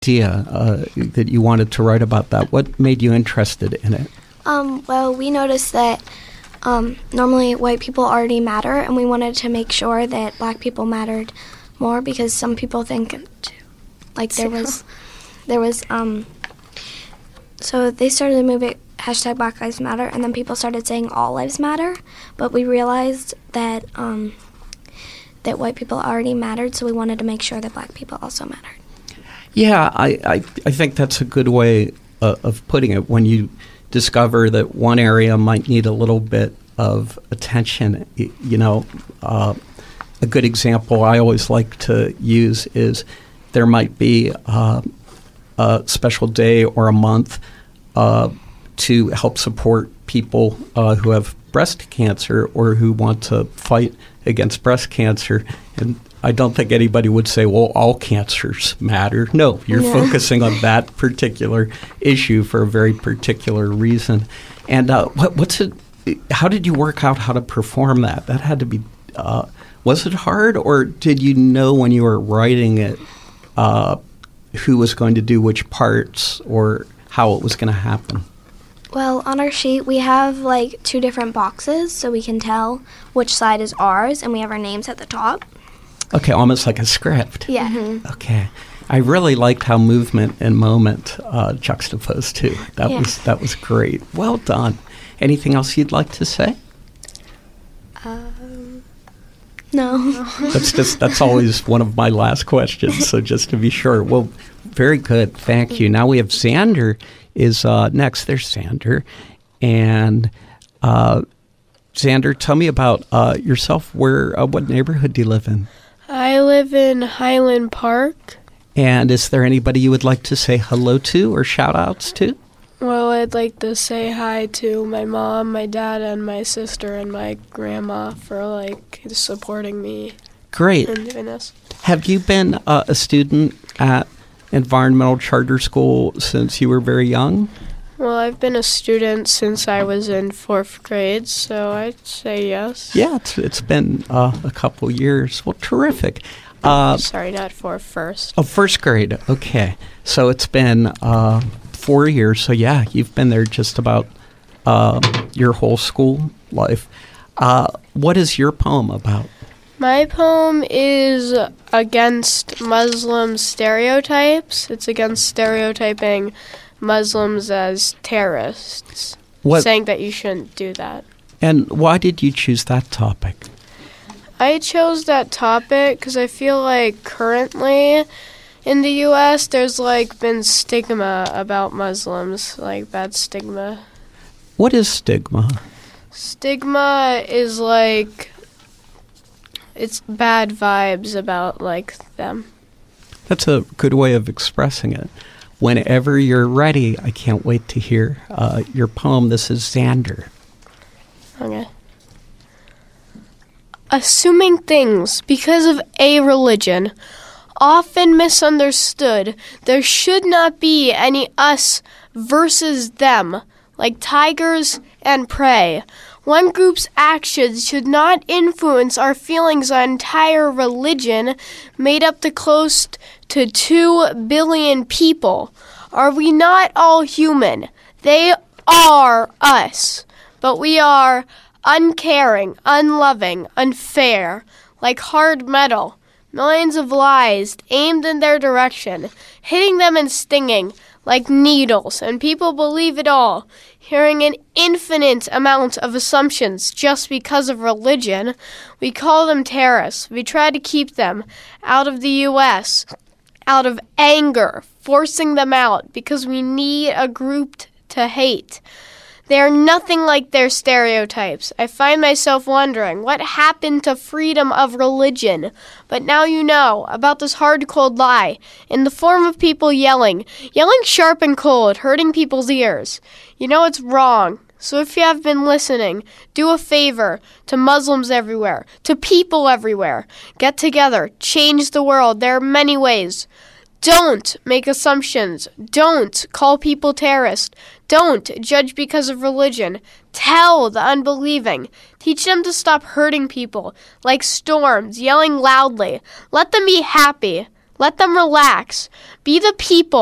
idea that you wanted to write about that? What made you interested in it? Well, we noticed that normally white people already matter, and we wanted to make sure that black people mattered more, because some people think like there was so they started the movement hashtag Black Lives Matter, and then people started saying all lives matter, but we realized that that white people already mattered, so we wanted to make sure that black people also mattered. Yeah, I think that's a good way of putting it. When you discover that one area might need a little bit of attention, a good example I always like to use is there might be a special day or a month to help support people who have breast cancer or who want to fight against breast cancer. And I don't think anybody would say, well, all cancers matter. No, you're focusing on that particular issue for a very particular reason. And how did you work out how to perform that? That had to be, was it hard, or did you know when you were writing it who was going to do which parts or how it was going to happen? Well, on our sheet, we have like 2 different boxes so we can tell which side is ours, and we have our names at the top. Okay, almost like a script. Yeah. Mm-hmm. Okay. I really liked how movement and moment juxtaposed too. That was great. Well done. Anything else you'd like to say? No. That's always one of my last questions, so just to be sure. Well, very good. Thank you. Now we have Xander is next. There's Xander. And Xander, tell me about yourself. What neighborhood do you live in? I live in Highland Park. And is there anybody you would like to say hello to or shout-outs to? Well, I'd like to say hi to my mom, my dad, and my sister, and my grandma for, supporting me. Great. In doing this. Have you been a student at Environmental Charter School since you were very young? Well, I've been a student since I was in 4th grade, so I'd say yes. Yeah, it's been a couple years. Well, terrific. Sorry, not first. Oh, 1st grade. Okay. So it's been 4 years. So, yeah, you've been there just about your whole school life. What is your poem about? My poem is against Muslim stereotypes. It's against stereotyping Muslims as terrorists, saying that you shouldn't do that. And why did you choose that topic? I chose that topic because I feel like currently in the U.S. there's been stigma about Muslims, bad stigma. What is stigma? Stigma is it's bad vibes about them. That's a good way of expressing it. Whenever you're ready, I can't wait to hear your poem. This is Xander. Okay. Assuming things because of a religion, often misunderstood, there should not be any us versus them, like tigers and prey. One group's actions should not influence our feelings on entire religion made up to close to 2 billion people. Are we not all human? They are us, but we are uncaring, unloving, unfair, like hard metal. Millions of lies aimed in their direction, hitting them and stinging like needles, and people believe it all, hearing an infinite amount of assumptions just because of religion. We call them terrorists. We try to keep them out of the U.S., out of anger, forcing them out because we need a group to hate. They are nothing like their stereotypes. I find myself wondering what happened to freedom of religion. But now you know about this hard, cold lie in the form of people yelling sharp and cold, hurting people's ears. You know it's wrong. So if you have been listening, do a favor to Muslims everywhere, to people everywhere. Get together, change the world. There are many ways. Don't make assumptions. Don't call people terrorists. Don't judge because of religion. Tell the unbelieving. Teach them to stop hurting people like storms, yelling loudly. Let them be happy. Let them relax. Be the people